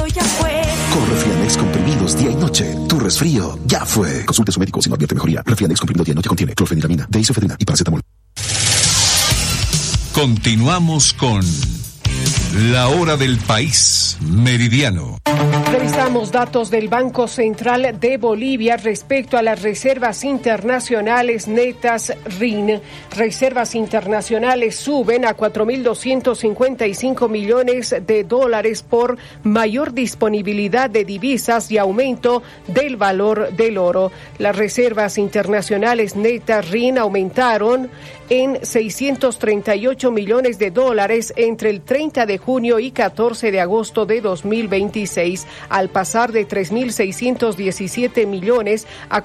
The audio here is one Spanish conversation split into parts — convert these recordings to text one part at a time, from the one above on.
ya fue. Con Refrianex comprimidos día y noche, tu resfrío ya fue. Consulte a su médico si no advierte mejoría. Refrianex comprimido día y noche contiene clorfeniramina, deisofedrina y paracetamol. Continuamos con La Hora del País Meridiano. Revisamos datos del Banco Central de Bolivia respecto a las reservas internacionales netas RIN. Reservas internacionales suben a 4.255 millones de dólares por mayor disponibilidad de divisas y aumento del valor del oro. Las reservas internacionales netas RIN aumentaron en 638 millones de dólares entre el 30 de junio y 14 de agosto de 2026, al pasar de 3.617 millones a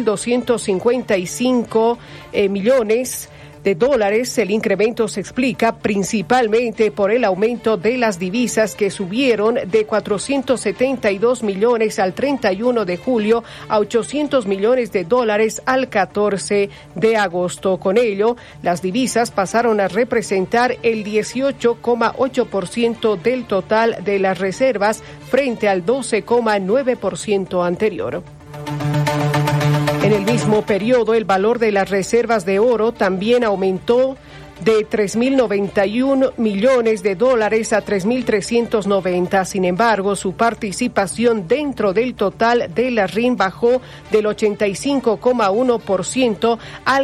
4.255 millones de dólares. El incremento se explica principalmente por el aumento de las divisas que subieron de 472 millones al 31 de julio a 800 millones de dólares al 14 de agosto. Con ello, las divisas pasaron a representar el 18,8% del total de las reservas frente al 12,9% anterior. En el mismo periodo, el valor de las reservas de oro también aumentó de 3.091 millones de dólares a 3.390. Sin embargo, su participación dentro del total de la RIN bajó del 85,1% al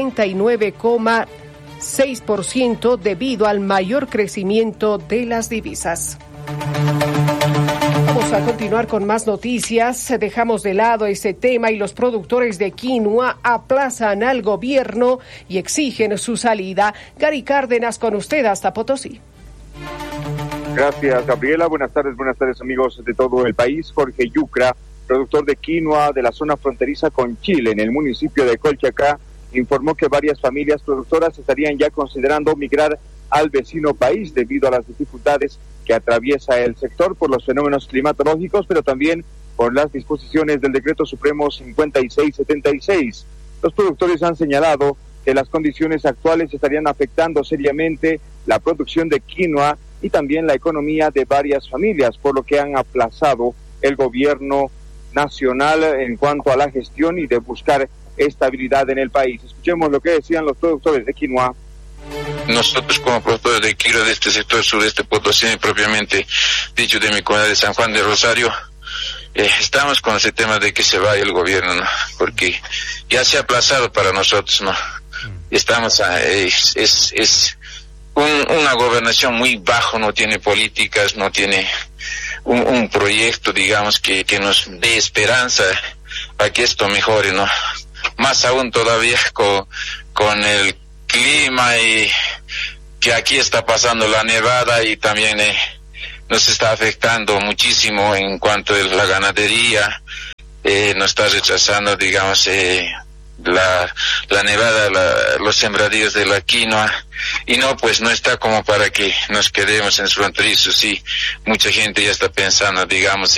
79,6% debido al mayor crecimiento de las divisas. Vamos a continuar con más noticias. Dejamos de lado ese tema y los productores de quinoa aplazan al gobierno y exigen su salida. Gary Cárdenas con usted hasta Potosí. Gracias, Gabriela. Buenas tardes amigos de todo el país. Jorge Yucra, productor de quinoa de la zona fronteriza con Chile en el municipio de Colchacá, informó que varias familias productoras estarían ya considerando migrar al vecino país debido a las dificultades que atraviesa el sector por los fenómenos climatológicos, pero también por las disposiciones del Decreto Supremo 5676. Los productores han señalado que las condiciones actuales estarían afectando seriamente la producción de quinoa y también la economía de varias familias, por lo que han aplazado el gobierno nacional en cuanto a la gestión y de buscar estabilidad en el país. Escuchemos lo que decían los productores de quinoa. Nosotros como productores de quinoa de este sector sureste Potosí, propiamente dicho de mi comunidad de San Juan de Rosario, estamos con ese tema de que se vaya el gobierno, ¿no? Porque ya se ha aplazado para nosotros, ¿no? Estamos es una gobernación muy bajo, no tiene políticas, no tiene un proyecto, digamos, que nos dé esperanza a que esto mejore, ¿no? Más aún todavía con el clima y que aquí está pasando la nevada y también nos está afectando muchísimo en cuanto a la ganadería, nos está retrasando, digamos, la nevada, los sembradíos de la quinoa, y no, pues no está como para que nos quedemos en fronterizos. Sí, mucha gente ya está pensando, digamos,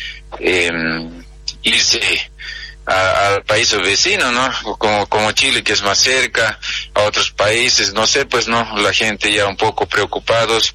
irse al país vecino, ¿no? Como Chile, que es más cerca, a otros países, no sé, pues no, la gente ya un poco preocupados.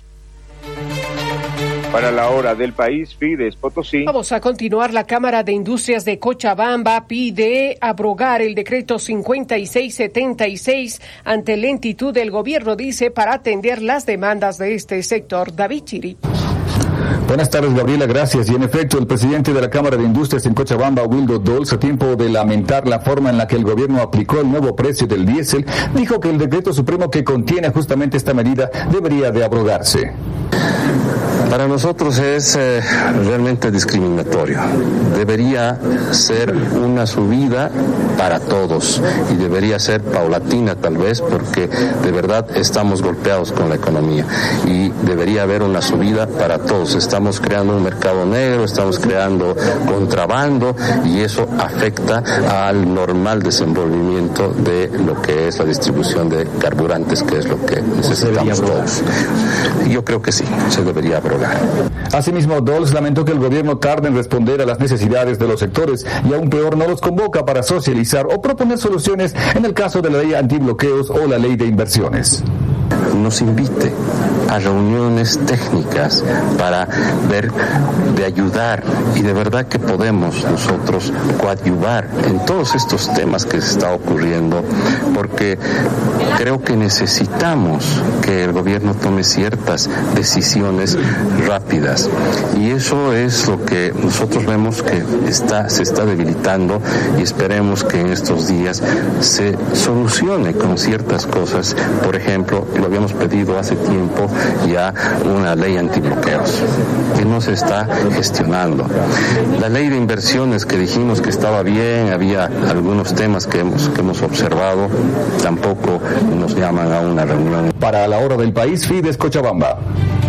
Para la hora del país, Fides Potosí. Vamos a continuar. La Cámara de Industrias de Cochabamba pide abrogar el decreto 5676 ante lentitud del gobierno, dice, para atender las demandas de este sector. David Chiri. Buenas tardes, Gabriela, gracias. Y en efecto, el presidente de la Cámara de Industrias en Cochabamba, Wildo Dols, a tiempo de lamentar la forma en la que el gobierno aplicó el nuevo precio del diésel, dijo que el decreto supremo que contiene justamente esta medida debería de abrogarse. Para nosotros es realmente discriminatorio. Debería ser una subida para todos y debería ser paulatina tal vez, porque de verdad estamos golpeados con la economía y debería haber una subida para todos. Estamos creando un mercado negro, estamos creando contrabando y eso afecta al normal desenvolvimiento de lo que es la distribución de carburantes, que es lo que necesitamos todos. Yo creo que sí, se debería abrogar. Asimismo, Dols lamentó que el gobierno tarde en responder a las necesidades de los sectores y aún peor no los convoca para socializar o proponer soluciones en el caso de la ley antibloqueos o la ley de inversiones. nos invite a reuniones técnicas para ver, de ayudar, y de verdad que podemos nosotros coadyuvar en todos estos temas que se está ocurriendo, porque creo que necesitamos que el gobierno tome ciertas decisiones rápidas, y eso es lo que nosotros vemos que se está debilitando, y esperemos que en estos días se solucione con ciertas cosas. Por ejemplo, lo habíamos pedido hace tiempo ya, una ley antibloqueos que no se está gestionando. La ley de inversiones que dijimos que estaba bien, había algunos temas que hemos observado, tampoco nos llaman a una reunión. Para la hora del país, Fides Cochabamba.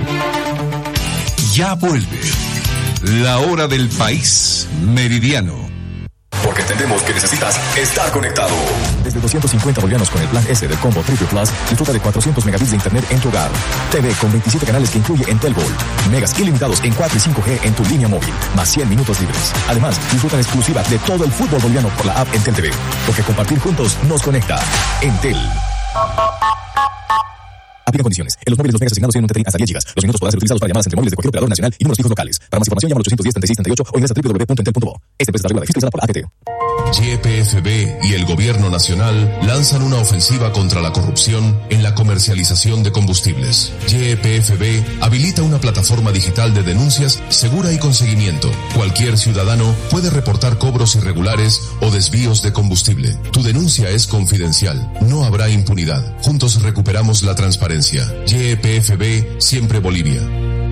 Ya vuelve la hora del país meridiano. Porque entendemos que necesitas estar conectado. Desde 250 bolivianos con el plan S del combo Triple Plus, disfruta de 400 megabits de internet en tu hogar. TV con 27 canales que incluye Entel Gold. Megas ilimitados en 4 y 5G en tu línea móvil, más 100 minutos libres. Además, disfruta en exclusiva de todo el fútbol boliviano por la app Entel TV. Porque compartir juntos nos conecta. Entel. Aplican condiciones. En los móviles los megas asignados tienen un TTI hasta 10 GB. Los minutos podrán ser utilizados para llamadas entre móviles de cualquier operador nacional y números fijos locales. Para más información llama al 810-3638 o ingresa a www.entel.bo. Esta empresa está regulada y fiscalizada por ATT. YPFB y el Gobierno Nacional lanzan una ofensiva contra la corrupción en la comercialización de combustibles. YPFB habilita una plataforma digital de denuncias segura y con seguimiento. Cualquier ciudadano puede reportar cobros irregulares o desvíos de combustible. Tu denuncia es confidencial. No habrá impunidad. Juntos recuperamos la transparencia. YPFB, siempre Bolivia.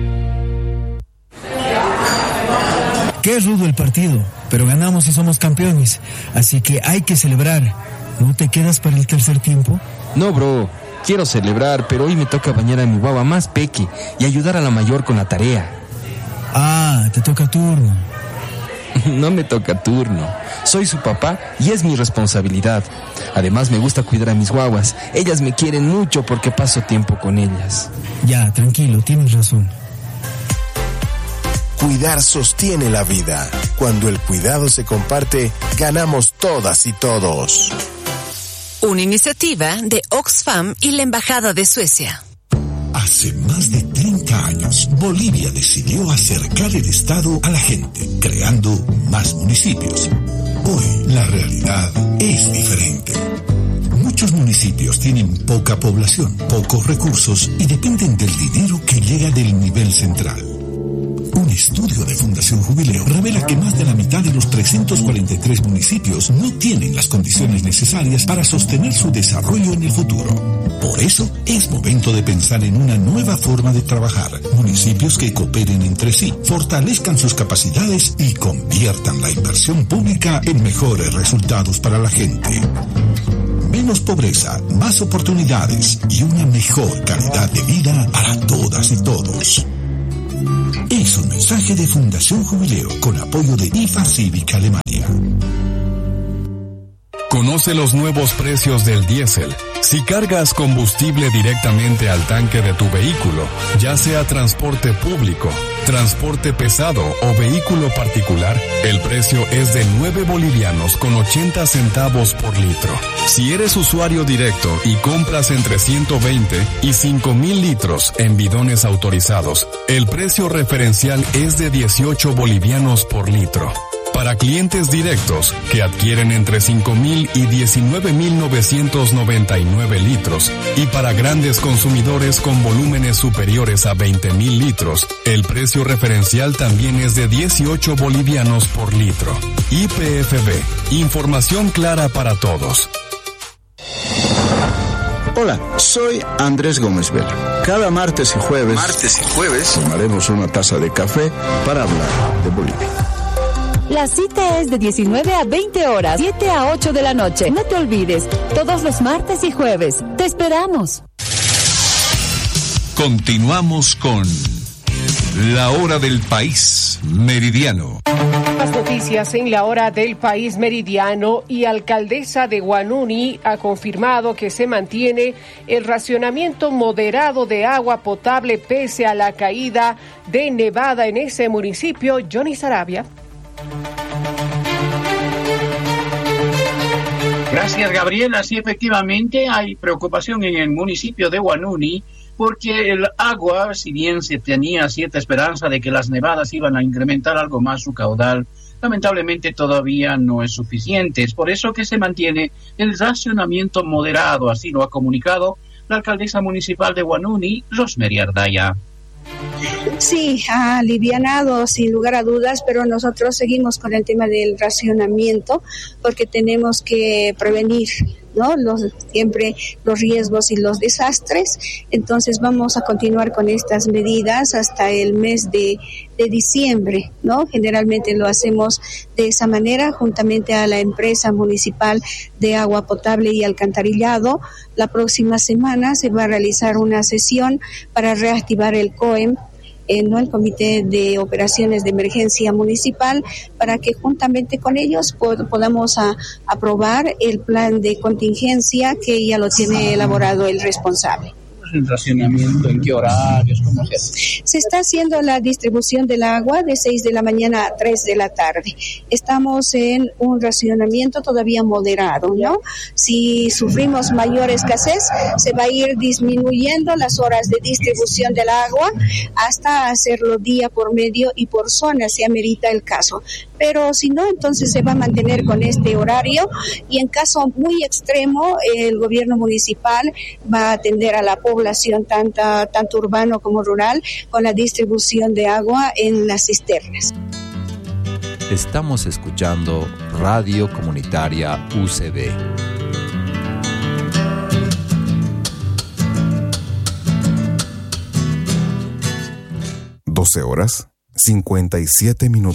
Qué rudo el partido, pero ganamos y somos campeones, así que hay que celebrar. ¿No te quedas para el tercer tiempo? No, bro, quiero celebrar, pero hoy me toca bañar a mi guagua más peque y ayudar a la mayor con la tarea. Ah, te toca turno. No me toca turno, soy su papá y es mi responsabilidad. Además me gusta cuidar a mis guaguas, ellas me quieren mucho porque paso tiempo con ellas. Ya, tranquilo, tienes razón. Cuidar sostiene la vida. Cuando el cuidado se comparte, ganamos todas y todos. Una iniciativa de Oxfam y la Embajada de Suecia. Hace más de 30 años, Bolivia decidió acercar el Estado a la gente, creando más municipios. Hoy, la realidad es diferente. Muchos municipios tienen poca población, pocos recursos y dependen del dinero que llega del nivel central. Un estudio de Fundación Jubileo revela que más de la mitad de los 343 municipios no tienen las condiciones necesarias para sostener su desarrollo en el futuro. Por eso, es momento de pensar en una nueva forma de trabajar. Municipios que cooperen entre sí, fortalezcan sus capacidades y conviertan la inversión pública en mejores resultados para la gente. Menos pobreza, más oportunidades y una mejor calidad de vida para todas y todos. Es un mensaje de Fundación Jubileo con apoyo de IFA Cívica Alemania. Conoce los nuevos precios del diésel. Si cargas combustible directamente al tanque de tu vehículo, ya sea transporte público, transporte pesado o vehículo particular, el precio es de 9 bolivianos con 80 centavos por litro. Si eres usuario directo y compras entre 120 y 5.000 litros en bidones autorizados, el precio referencial es de 18 bolivianos por litro. Para clientes directos que adquieren entre 5.000 y 19.999 litros y para grandes consumidores con volúmenes superiores a 20.000 litros, el precio referencial también es de 18 bolivianos por litro. YPFB, información clara para todos. Hola, soy Andrés Gómez Vela. Cada martes y jueves tomaremos una taza de café para hablar de Bolivia. La cita es de 19 a 20 horas, 7 a 8 de la noche. No te olvides, todos los martes y jueves. Te esperamos. Continuamos con la hora del país meridiano. Las noticias en la hora del país meridiano. Y alcaldesa de Huanuni ha confirmado que se mantiene el racionamiento moderado de agua potable pese a la caída de nevada en ese municipio. Johnny Sarabia. Gracias, Gabriela. Sí, efectivamente hay preocupación en el municipio de Huanuni porque el agua, si bien se tenía cierta esperanza de que las nevadas iban a incrementar algo más su caudal, lamentablemente todavía no es suficiente. Es por eso que se mantiene el racionamiento moderado, así lo ha comunicado la alcaldesa municipal de Huanuni, Rosemary Ardaya. Sí, ha alivianado sin lugar a dudas, pero nosotros seguimos con el tema del racionamiento porque tenemos que prevenir, ¿no? Siempre los riesgos y los desastres. Entonces vamos a continuar con estas medidas hasta el mes de diciembre, ¿no? Generalmente lo hacemos de esa manera, juntamente a la empresa municipal de agua potable y alcantarillado. La próxima semana se va a realizar una sesión para reactivar el COEM, ¿no? El Comité de Operaciones de Emergencia Municipal, para que juntamente con ellos podamos aprobar el plan de contingencia que ya lo tiene elaborado el responsable. ¿El racionamiento en qué horarios? ¿Cómo se hace? Se está haciendo la distribución del agua de 6 de la mañana a 3 de la tarde. Estamos en un racionamiento todavía moderado, ¿no? Si sufrimos mayor escasez, se va a ir disminuyendo las horas de distribución del agua hasta hacerlo día por medio y por zona, si amerita el caso. Pero si no, entonces se va a mantener con este horario y en caso muy extremo, el gobierno municipal va a atender a la población, tanto urbano como rural, con la distribución de agua en las cisternas. Estamos escuchando Radio Comunitaria UCB. Horas 57 minutos.